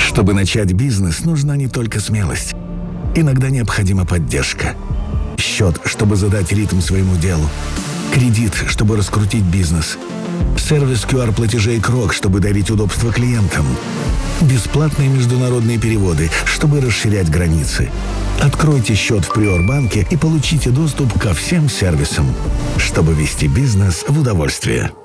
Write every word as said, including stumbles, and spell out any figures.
Чтобы начать бизнес, нужна не только смелость. Иногда необходима поддержка. Счет, чтобы задать ритм своему делу. Кредит, чтобы раскрутить бизнес. Сервис ку ар-платежей Крок, чтобы дарить удобство клиентам. Бесплатные международные переводы, чтобы расширять границы. Откройте счет в Приорбанке и получите доступ ко всем сервисам, чтобы вести бизнес в удовольствие.